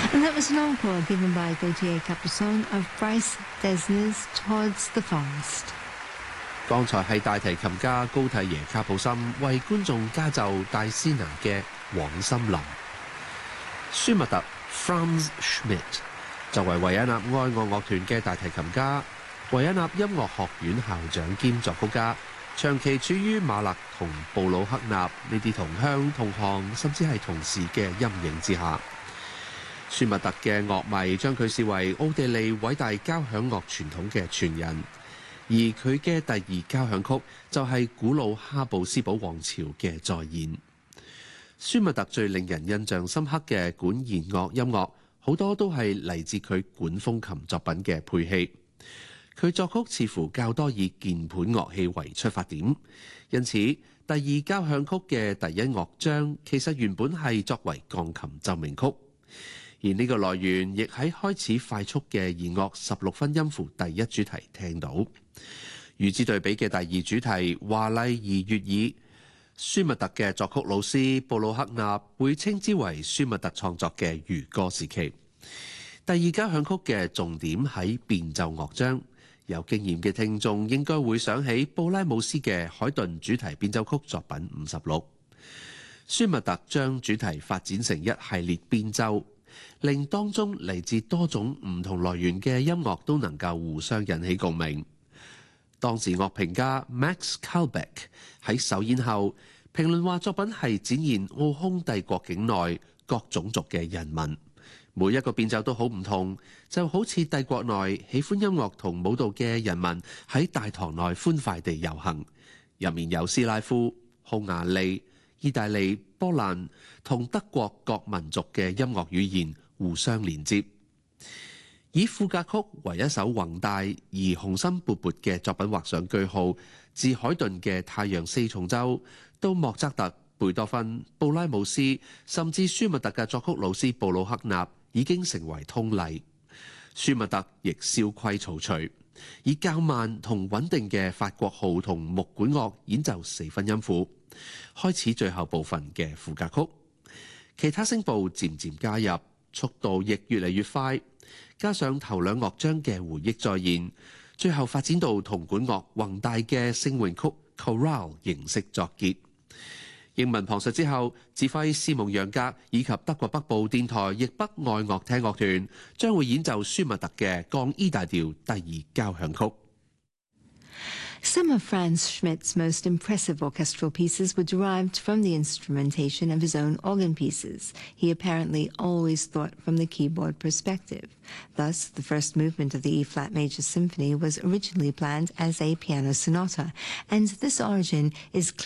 And that was an encore given by Gautier Capuçon of Bryce Dessner's Towards the Forest。 剛才係大提琴家高蒂耶卡普森為觀眾加奏戴斯納嘅《往森林》。舒密特 Franz Schmidt 作為維也納愛樂樂團嘅大提琴家，維也納音樂學院校長兼作曲家，長期處於馬勒同布魯克納呢啲同鄉同行甚至係同事嘅陰影之下。舒密特嘅樂迷將佢視為奧地利偉大交響樂傳統嘅傳人，而佢嘅第二交響曲就係古老哈布斯堡王朝嘅再現。舒密特最令人印象深刻嘅管弦樂音樂，好多都係嚟自佢管風琴作品嘅配器。佢作曲似乎較多以鍵盤樂器為出發點，因此第二交響曲嘅第一樂章其實原本係作為鋼琴奏鳴曲，而呢個來源亦喺開始快速嘅弦樂16分音符第一主題聽到。與之對比嘅第二主題華麗而悅耳，舒密特嘅作曲老師布魯克納會稱之為舒密特創作嘅漁歌時期。第二交響曲嘅重點喺變奏樂章，有經驗嘅聽眾應該會想起布拉姆斯嘅海頓主題變奏曲作品56。舒密特將主題發展成一系列變奏，令當中嚟自多種唔同來源嘅音樂都能夠互相引起共鳴。當時樂評家 Max Kalbeck 喺首演後評論話，作品係展現奧匈帝國境內各種族嘅人民，每一個變奏都好唔同，就好似帝國內喜歡音樂同舞蹈嘅人民喺大堂內歡快地遊行，入面有斯拉夫、匈牙利、意大利、波蘭同德國各民族嘅音樂語言互相連接。以賦格曲為一首宏大而雄心勃勃嘅作品畫上句號，自海頓嘅太陽四重奏到莫扎特、貝多芬、布拉姆斯，甚至舒密特嘅作曲老師布魯克納已經成為通例。舒密特亦蕭規曹隨，以較慢同穩定嘅法國號同木管樂演奏4分音符，開始最後部分嘅賦格曲。其他聲部漸漸加入，速度亦越嚟越快，加上頭兩樂章嘅回憶再現，最後發展到銅管樂宏大嘅聖詠曲 Chorale 形式作結。英文旁述之後，指揮斯蒙楊格以及德國北部電台譯北愛樂廳樂團將會演奏舒密特嘅降 E 大調第二交響曲。 Some of Franz Schmidt's most impressive orchestral pieces were derived from the instrumentation of his own organ pieces. He apparently always thought from the keyboard perspective. Thus, the first movement of the E-flat major symphony was originally planned as a piano sonata, and this origin is